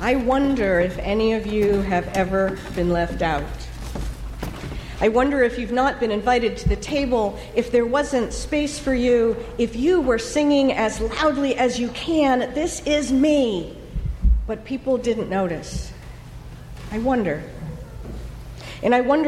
I wonder if any of you have ever been left out. I wonder if you've not been invited to the table, if there wasn't space for you, if you were singing as loudly as you can, "This is me," but people didn't notice. I wonder. And I wonder